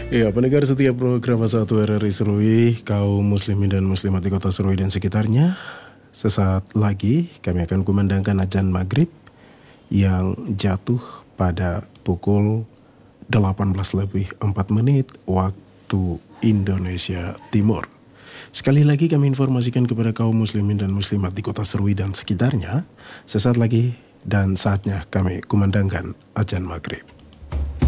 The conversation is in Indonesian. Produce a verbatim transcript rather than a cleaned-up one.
Ya, pendengar setiap program satu R R I Serui, kaum muslimin dan muslimat di kota Serui dan sekitarnya. Sesaat lagi kami akan kumandangkan azan maghrib yang jatuh pada pukul delapan belas lebih empat menit waktu Indonesia Timur. Sekali lagi kami informasikan kepada kaum muslimin dan muslimat di kota Serui dan sekitarnya. Sesaat lagi dan saatnya kami kumandangkan azan maghrib.